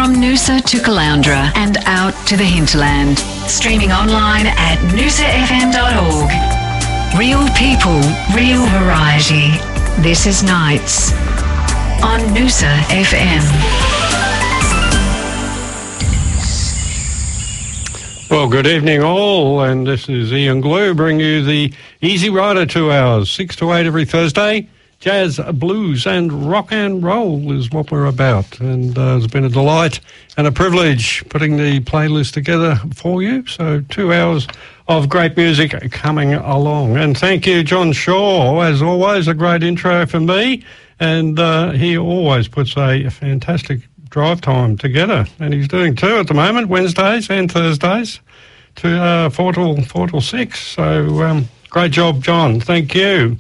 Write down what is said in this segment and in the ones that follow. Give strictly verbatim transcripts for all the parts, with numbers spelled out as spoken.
From Noosa to Caloundra and out to the hinterland. Streaming online at noosa f m dot org. Real people, real variety. This is Nights on Noosa F M. Well, good evening all, and this is Ian Glue bringing you the Easy Rider two hours, six to eight every Thursday. Jazz, blues and rock and roll is what we're about, and uh, it's been a delight and a privilege putting the playlist together for you. So two hours of great music coming along. And thank you, John Shaw, as always, a great intro for me, and uh, he always puts a fantastic drive time together, and he's doing two at the moment, Wednesdays and Thursdays, to uh, four till four till six. So um, great job, John. Thank you.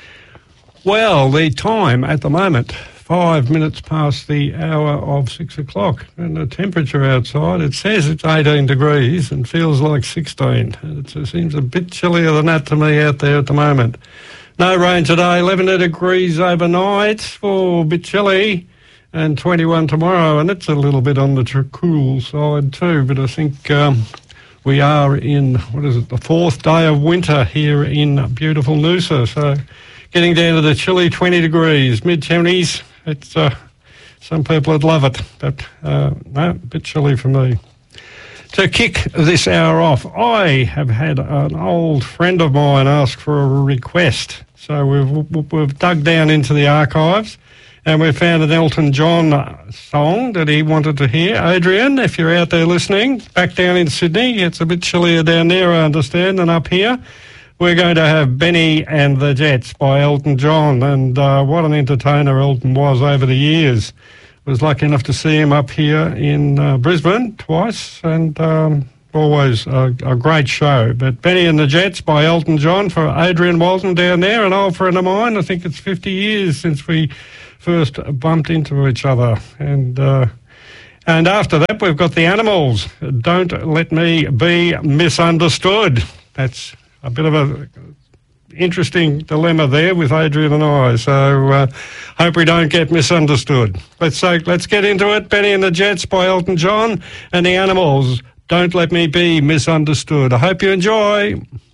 Well, the time at the moment, five minutes past the hour of six o'clock, and the temperature outside, it says it's eighteen degrees and feels like sixteen. It seems a bit chillier than that to me out there at the moment. No rain today, eleven degrees overnight, oh, a bit chilly, and twenty-one tomorrow, and it's a little bit on the tr- cool side too, but I think um, we are in, what is it, the fourth day of winter here in beautiful Noosa, so getting down to the chilly twenty degrees, mid-twenties. It's uh, some people would love it, but uh, no, a bit chilly for me. To kick this hour off, I have had an old friend of mine ask for a request. So we've, we've dug down into the archives and we've found an Elton John song that he wanted to hear. Adrian, if you're out there listening, back down in Sydney, it's a bit chillier down there, I understand, than up here. We're going to have Benny and the Jets by Elton John, and uh, what an entertainer Elton was over the years. Was lucky enough to see him up here in uh, Brisbane twice, and um, always a, a great show. But Benny and the Jets by Elton John for Adrian Walton down there, an old friend of mine. I think it's fifty years since we first bumped into each other. And uh, and after that, we've got the Animals. Don't Let Me Be Misunderstood. That's a bit of a interesting dilemma there with Adrian and I, so uh, hope we don't get misunderstood. Let's so let's get into it. Benny and the Jets by Elton John and the Animals. Don't Let Me Be Misunderstood. I hope you enjoy.